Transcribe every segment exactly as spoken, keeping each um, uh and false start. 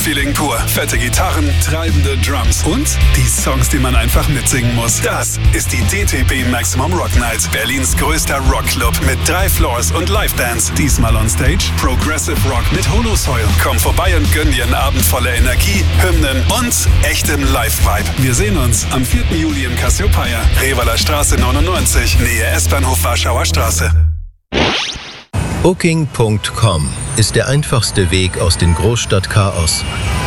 Club-Feeling pur. Fette Gitarren, treibende Drums und die Songs, die man einfach mitsingen muss. Das ist die D T B Maximum Rock Night. Berlins größter Rockclub mit drei Floors und Live-Dance. Diesmal on Stage Progressive Rock mit Holosoil. Komm vorbei und gönn dir einen Abend voller Energie, Hymnen und echtem Live-Vibe. Wir sehen uns am vierten Juli im Cassiopeia, Revaler Straße neunundneunzig, Nähe S-Bahnhof Warschauer Straße. Booking Punkt com ist der einfachste Weg aus dem Großstadtchaos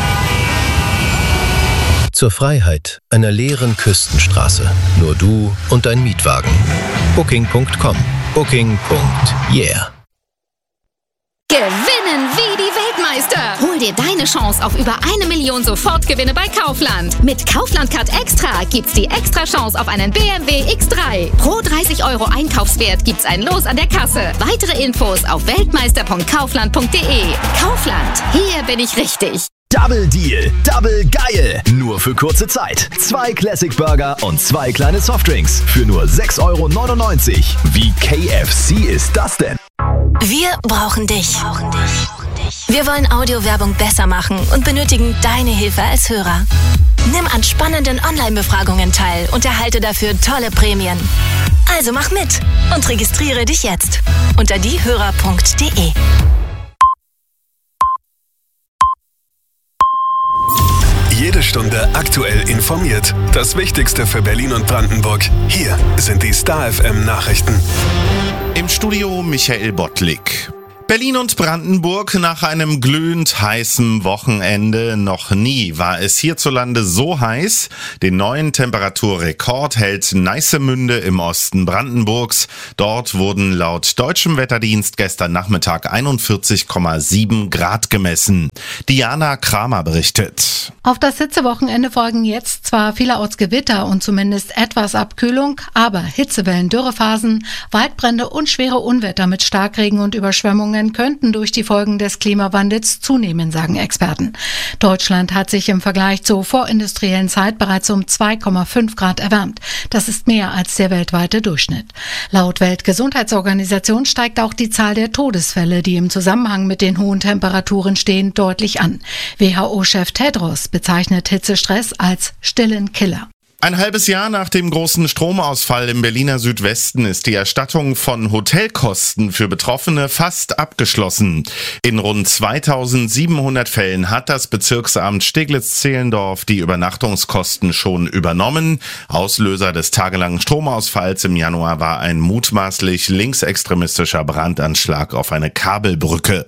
zur Freiheit einer leeren Küstenstraße. Nur du und dein Mietwagen. Booking Punkt com. Booking. Yeah. Gewinnen wie die Weltmeister! Hol dir deine Chance auf über eine Million Sofortgewinne bei Kaufland. Mit Kaufland Card Extra gibt's die extra Chance auf einen B M W X drei. Pro dreißig Euro Einkaufswert gibt's ein Los an der Kasse. Weitere Infos auf weltmeister punkt kaufland punkt de. Kaufland, hier bin ich richtig. Double Deal, Double geil. Nur für kurze Zeit. Zwei Classic Burger und zwei kleine Softdrinks für nur sechs Euro neunundneunzig. Wie K F C ist das denn? Wir brauchen dich. Wir wollen Audiowerbung besser machen und benötigen deine Hilfe als Hörer. Nimm an spannenden Online-Befragungen teil und erhalte dafür tolle Prämien. Also mach mit und registriere dich jetzt unter diehörer punkt de. Jede Stunde aktuell informiert. Das Wichtigste für Berlin und Brandenburg. Hier sind die Star F M Nachrichten. Im Studio Michael Bottlik. Berlin und Brandenburg nach einem glühend heißen Wochenende. Noch nie war es hierzulande so heiß. Den neuen Temperaturrekord hält Neissemünde im Osten Brandenburgs. Dort wurden laut deutschem Wetterdienst gestern Nachmittag einundvierzig Komma sieben Grad gemessen. Diana Kramer berichtet. Auf das Hitzewochenende folgen jetzt zwar vielerorts Gewitter und zumindest etwas Abkühlung, aber Hitzewellen, Dürrephasen, Waldbrände und schwere Unwetter mit Starkregen und Überschwemmungen könnten durch die Folgen des Klimawandels zunehmen, sagen Experten. Deutschland hat sich im Vergleich zur vorindustriellen Zeit bereits um zwei Komma fünf Grad erwärmt. Das ist mehr als der weltweite Durchschnitt. Laut Weltgesundheitsorganisation steigt auch die Zahl der Todesfälle, die im Zusammenhang mit den hohen Temperaturen stehen, deutlich an. W H O-Chef Tedros bezeichnet Hitzestress als stillen Killer. Ein halbes Jahr nach dem großen Stromausfall im Berliner Südwesten ist die Erstattung von Hotelkosten für Betroffene fast abgeschlossen. In rund zweitausendsiebenhundert Fällen hat das Bezirksamt Steglitz-Zehlendorf die Übernachtungskosten schon übernommen. Auslöser des tagelangen Stromausfalls im Januar war ein mutmaßlich linksextremistischer Brandanschlag auf eine Kabelbrücke.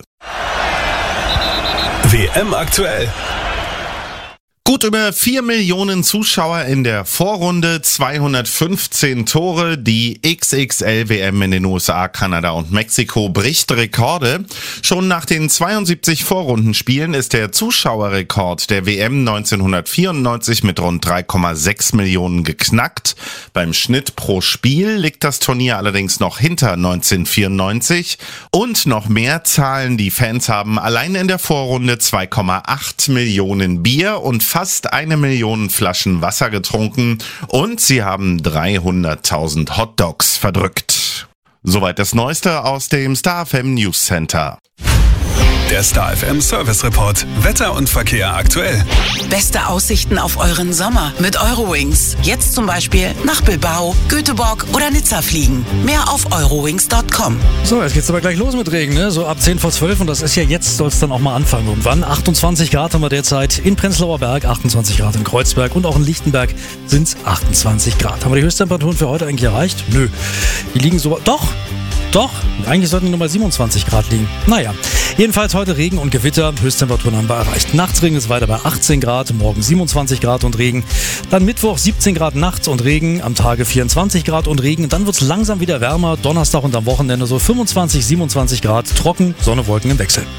W M aktuell. Gut über vier Millionen Zuschauer in der Vorrunde, zweihundertfünfzehn Tore. Die X X L W M in den U S A, Kanada und Mexiko bricht Rekorde. Schon nach den zweiundsiebzig Vorrundenspielen ist der Zuschauerrekord der W M neunzehnhundertvierundneunzig mit rund drei Komma sechs Millionen geknackt. Beim Schnitt pro Spiel liegt das Turnier allerdings noch hinter neunzehnhundertvierundneunzig. Und noch mehr Zahlen, die Fans haben allein in der Vorrunde zwei Komma acht Millionen Bier und fast eine Million Flaschen Wasser getrunken und sie haben dreihunderttausend Hotdogs verdrückt. Soweit das Neueste aus dem Star F M News Center. Der Star F M Service Report. Wetter und Verkehr aktuell. Beste Aussichten auf euren Sommer mit Eurowings. Jetzt zum Beispiel nach Bilbao, Göteborg oder Nizza fliegen. Mehr auf eurowings punkt com. So, jetzt geht's aber gleich los mit Regen, ne? So ab zehn vor zwölf und das ist ja jetzt, soll es dann auch mal anfangen irgendwann. achtundzwanzig Grad haben wir derzeit in Prenzlauer Berg, achtundzwanzig Grad in Kreuzberg und auch in Lichtenberg sind es achtundzwanzig Grad. Haben wir die Höchsttemperaturen für heute eigentlich erreicht? Nö. Die liegen so, doch. Doch, eigentlich sollten die nur mal siebenundzwanzig Grad liegen. Naja, jedenfalls heute Regen und Gewitter. Höchsttemperaturen haben wir erreicht. Nachts regnet es weiter bei achtzehn Grad, morgen siebenundzwanzig Grad und Regen. Dann Mittwoch siebzehn Grad nachts und Regen, am Tage vierundzwanzig Grad und Regen. Dann wird es langsam wieder wärmer. Donnerstag und am Wochenende so fünfundzwanzig, siebenundzwanzig Grad. Trocken, Sonne, Wolken im Wechsel.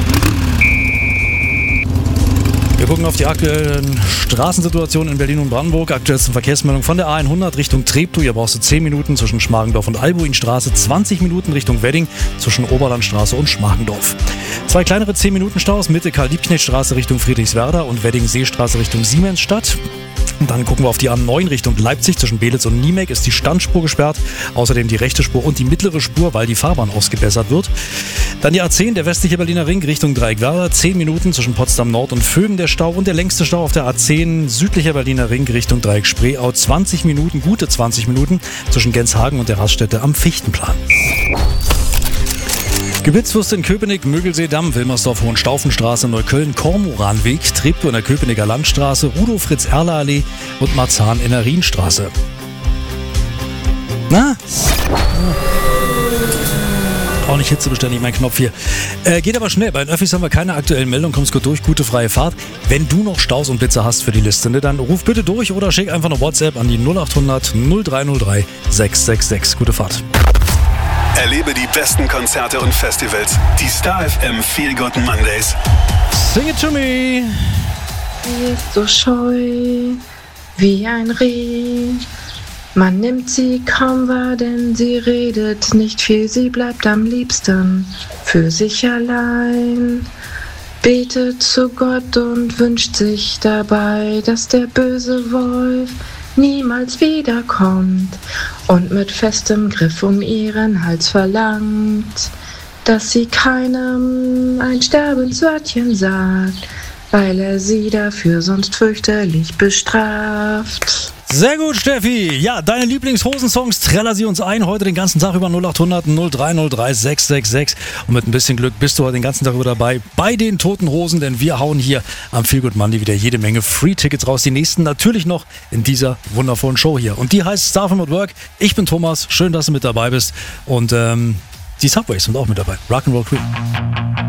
Wir gucken auf die aktuellen Straßensituationen in Berlin und Brandenburg. Aktuellste Verkehrsmeldung von der A hundert Richtung Treptow. Hier brauchst du zehn Minuten zwischen Schmargendorf und Albuinstraße, zwanzig Minuten Richtung Wedding zwischen Oberlandstraße und Schmargendorf. Zwei kleinere zehn Minuten Staus, Mitte Karl-Liebknecht-Straße Richtung Friedrichswerder und Wedding-Seestraße Richtung Siemensstadt. Und dann gucken wir auf die A neun Richtung Leipzig. Zwischen Belitz und Niemek ist die Standspur gesperrt. Außerdem die rechte Spur und die mittlere Spur, weil die Fahrbahn ausgebessert wird. Dann die A zehn, der westliche Berliner Ring Richtung Dreieckwerder. zehn Minuten zwischen Potsdam Nord und Vöben der Stau. Und der längste Stau auf der A zehn, südlicher Berliner Ring Richtung Dreieck Spreeau. zwanzig Minuten, gute zwanzig Minuten zwischen Genshagen und der Raststätte am Fichtenplan. Gewitzwurst in Köpenick, Mögelsee-Damm, Wilmersdorf, Hohenstaufenstraße, Neukölln, Kormoranweg, Treptow in der Köpenicker Landstraße, Rudolf-Fritz-Erler-Allee und Marzahn in der Rienstraße. Na? Auch nicht hitzebeständig, mein Knopf hier. Äh, geht aber schnell. Bei den Öffis haben wir keine aktuellen Meldungen. Kommst gut durch, gute freie Fahrt. Wenn du noch Staus und Blitzer hast für die Liste, ne, dann ruf bitte durch oder schick einfach eine WhatsApp an die null acht hundert null drei null drei sechs sechs sechs. Gute Fahrt. Erlebe die besten Konzerte und Festivals. Die Star F M Feel Good Mondays. Sing it to me. Sie ist so scheu wie ein Reh. Man nimmt sie kaum wahr, denn sie redet nicht viel. Sie bleibt am liebsten für sich allein. Betet zu Gott und wünscht sich dabei, dass der böse Wolf niemals wiederkommt und mit festem Griff um ihren Hals verlangt, dass sie keinem ein Sterbenswörtchen sagt, weil er sie dafür sonst fürchterlich bestraft. Sehr gut, Steffi. Ja, deine Lieblingshosensongs, träller sie uns ein. Heute den ganzen Tag über null acht hundert null drei null drei sechs sechs sechs. Und mit ein bisschen Glück bist du heute den ganzen Tag über dabei bei den Toten Hosen, denn wir hauen hier am Feel Good Monday wieder jede Menge Free-Tickets raus. Die nächsten natürlich noch in dieser wundervollen Show hier. Und die heißt Star from at Work. Ich bin Thomas. Schön, dass du mit dabei bist. Und ähm, die Subways sind auch mit dabei. Rock'n'Roll Queen.